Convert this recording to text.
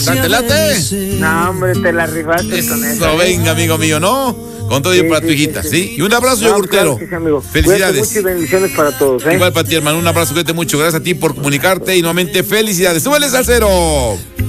¿Te late? No, hombre, te la rifaste con eso. Eso, venga, amigo mío, ¿no? Con todo y para tu hijita, ¿sí? Y un abrazo, yogurtero. Claro que sí, amigo. Felicidades. Cuídate mucho y bendiciones para todos, ¿eh? Igual para ti, hermano. Un abrazo, cuídate mucho. Gracias a ti por comunicarte y nuevamente felicidades. ¡Súbele, salsero!